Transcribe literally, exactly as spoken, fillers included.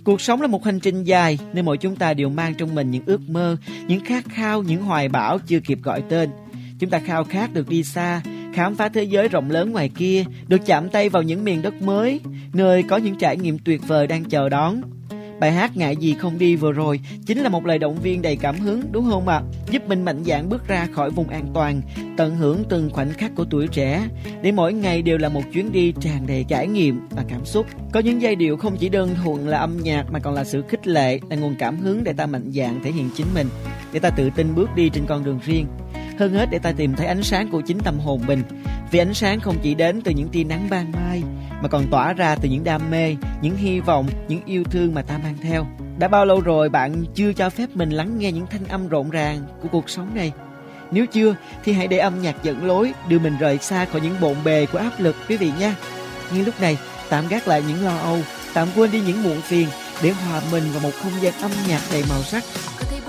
Cuộc sống là một hành trình dài nên mỗi chúng ta đều mang trong mình những ước mơ, những khát khao, những hoài bão chưa kịp gọi tên. Chúng ta khao khát được đi xa, khám phá thế giới rộng lớn ngoài kia, được chạm tay vào những miền đất mới, nơi có những trải nghiệm tuyệt vời đang chờ đón. Bài hát Ngại Gì Không Đi vừa rồi chính là một lời động viên đầy cảm hứng, đúng không ạ? À? Giúp mình mạnh dạn bước ra khỏi vùng an toàn, tận hưởng từng khoảnh khắc của tuổi trẻ, để mỗi ngày đều là một chuyến đi tràn đầy trải nghiệm và cảm xúc. Có những giai điệu không chỉ đơn thuần là âm nhạc mà còn là sự khích lệ, là nguồn cảm hứng để ta mạnh dạn thể hiện chính mình, để ta tự tin bước đi trên con đường riêng. Hơn hết để ta tìm thấy ánh sáng của chính tâm hồn mình. Vì ánh sáng không chỉ đến từ những tia nắng ban mai, mà còn tỏa ra từ những đam mê, những hy vọng, những yêu thương mà ta mang theo. Đã bao lâu rồi bạn chưa cho phép mình lắng nghe những thanh âm rộn ràng của cuộc sống này? Nếu chưa thì hãy để âm nhạc dẫn lối, đưa mình rời xa khỏi những bộn bề của áp lực quý vị nha. Nhưng lúc này tạm gác lại những lo âu, tạm quên đi những muộn phiền để hòa mình vào một không gian âm nhạc đầy màu sắc.